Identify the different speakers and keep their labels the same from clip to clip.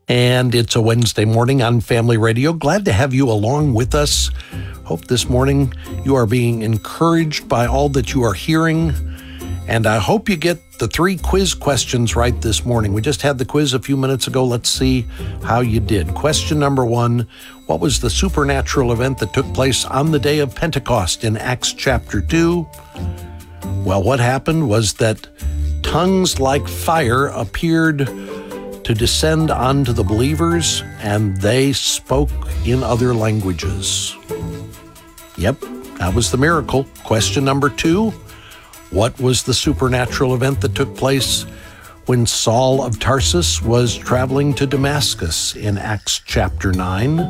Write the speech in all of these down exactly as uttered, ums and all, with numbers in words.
Speaker 1: And it's a Wednesday morning on Family Radio. Glad to have you along with us. Hope this morning you are being encouraged by all that you are hearing. And I hope you get the three quiz questions right this morning. We just had the quiz a few minutes ago. Let's see how you did. Question number one, what was the supernatural event that took place on the day of Pentecost in Acts chapter two? Well, what happened was that tongues like fire appeared to descend onto the believers, and they spoke in other languages. Yep, that was the miracle. Question number two, what was the supernatural event that took place when Saul of Tarsus was traveling to Damascus in Acts chapter nine?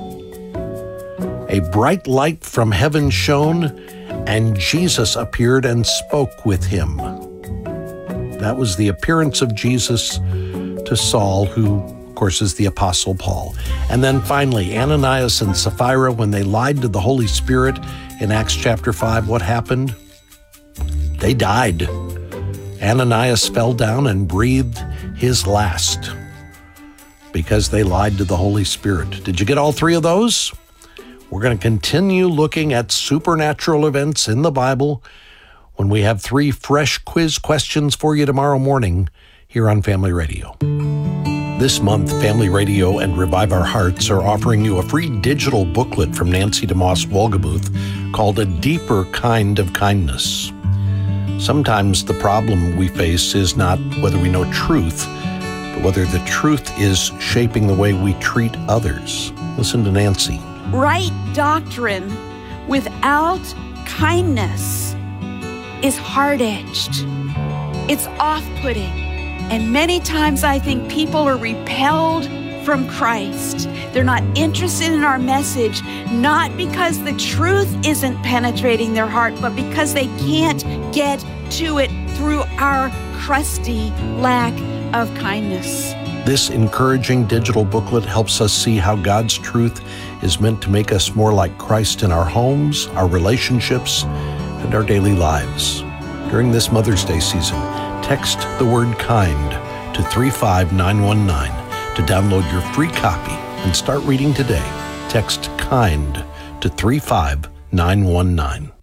Speaker 1: A bright light from heaven shone, and Jesus appeared and spoke with him. That was the appearance of Jesus to Saul, who, of course, is the Apostle Paul. And then finally, Ananias and Sapphira, when they lied to the Holy Spirit in Acts chapter five, what happened? They died. Ananias fell down and breathed his last because they lied to the Holy Spirit. Did you get all three of those? We're going to continue looking at supernatural events in the Bible when we have three fresh quiz questions for you tomorrow morning here on Family Radio. This month, Family Radio and Revive Our Hearts are offering you a free digital booklet from Nancy DeMoss Wolgemuth called A Deeper Kind of Kindness. Sometimes the problem we face is not whether we know truth, but whether the truth is shaping the way we treat others. Listen to Nancy.
Speaker 2: Right doctrine without kindness is hard-edged. It's off-putting. And many times I think people are repelled from Christ. They're not interested in our message, not because the truth isn't penetrating their heart, but because they can't get to it through our crusty lack of kindness.
Speaker 1: This encouraging digital booklet helps us see how God's truth is meant to make us more like Christ in our homes, our relationships, and our daily lives. During this Mother's Day season, text the word kind to three five nine one nine to download your free copy and start reading today. Text kind to three five nine one nine.